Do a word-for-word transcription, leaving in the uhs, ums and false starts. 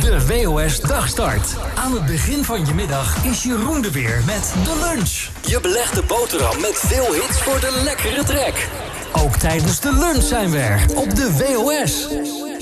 De W O S Dagstart. Aan het begin van je middag is Jeroen er weer met de lunch. Je belegde boterham met veel hits voor de lekkere trek. Ook tijdens de lunch zijn we er op de W O S.